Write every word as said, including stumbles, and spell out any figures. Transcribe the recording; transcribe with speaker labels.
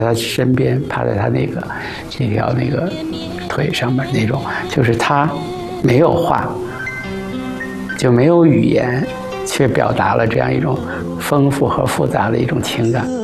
Speaker 1: 他身边趴在他那个这条那个腿上面那种，就是他没有话，就没有语言，却表达了这样一种丰富和复杂的一种情感。